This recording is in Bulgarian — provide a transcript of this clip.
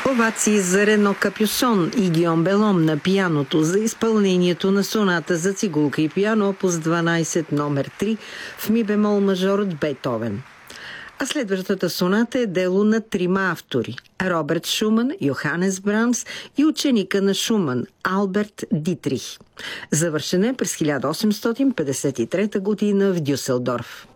Овации за Рено Капюсон и Гион Белом на пианото за изпълнението на соната за цигулка и пиано опус 12 номер 3 в ми бемол мажор от Бетовен. А следващата соната е дело на трима автори – Роберт Шуман, Йоханес Брамс и ученика на Шуман – Алберт Дитрих. Завършена е през 1853 година в Дюселдорф.